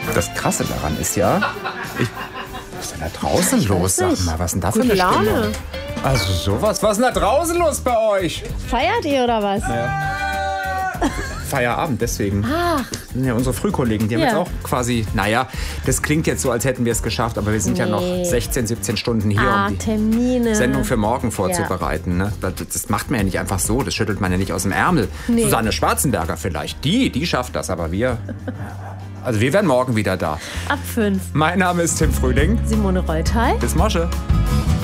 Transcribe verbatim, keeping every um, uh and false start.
Das Krasse daran ist ja, ich, was ist denn da draußen Ich los? weiß Sag nicht. mal, was ist denn da für Gute eine Laune. Stimmung? Also sowas, was ist denn da draußen los bei euch? Feiert ihr oder was? Feierabend, deswegen. Ach, Das sind ja unsere Frühkollegen, die haben Ja. jetzt auch quasi, naja, das klingt jetzt so, als hätten wir es geschafft, aber wir sind ja noch Nee. sechzehn, siebzehn Stunden hier, ah, um die Termine. Sendung für morgen vorzubereiten. Ne? Das, das macht man ja nicht einfach so, das schüttelt man ja nicht aus dem Ärmel. Nee. Susanne Schwarzenberger vielleicht, die, die schafft das, aber wir, also wir werden morgen wieder da. Ab fünf. Mein Name ist Tim Frühling, Simone Reuthal. bis Mosche.